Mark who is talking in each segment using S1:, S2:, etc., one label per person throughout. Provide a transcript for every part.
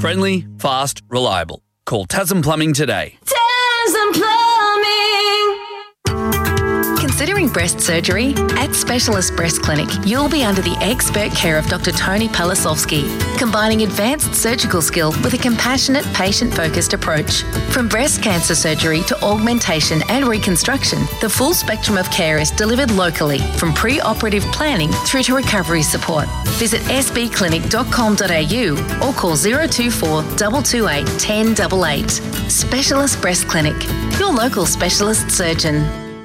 S1: Friendly, fast, reliable. Call Tasman Plumbing today.
S2: Tasman Plumbing.
S3: Considering breast surgery? At Specialist Breast Clinic, you'll be under the expert care of Dr. Tony Palasovsky, combining advanced surgical skill with a compassionate, patient-focused approach. From breast cancer surgery to augmentation and reconstruction, the full spectrum of care is delivered locally, from pre-operative planning through to recovery support. Visit sbclinic.com.au or call 024 228 1088. Specialist Breast Clinic, your local specialist surgeon.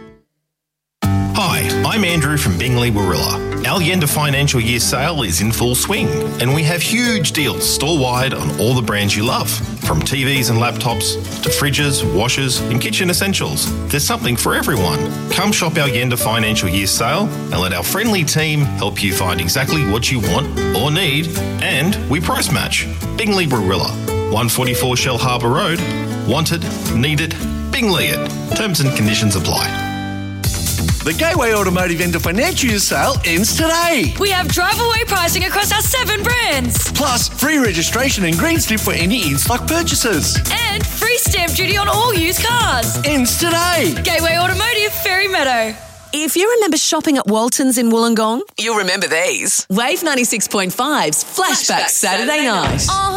S4: Hi, I'm Andrew from Bingley Warilla. Our Yenda financial year sale is in full swing, and we have huge deals store-wide on all the brands you love. From TVs and laptops to fridges, washers and kitchen essentials, there's something for everyone. Come shop our Yenda financial year sale and let our friendly team help you find exactly what you want or need, and we price match. Bingley Warilla, 144 Shell Harbour Road. Wanted, needed, Bingley it. Terms and conditions apply.
S5: The Gateway Automotive End of Financial Year sale ends today.
S6: We have drive-away pricing across our 7 brands.
S5: Plus, free registration and green slip for any in-stock purchases.
S6: And free stamp duty on all used cars.
S5: Ends today.
S6: Gateway Automotive, Ferry Meadow.
S7: If you remember shopping at Walton's in Wollongong, you'll remember these. Wave 96.5's Flashback Saturday night.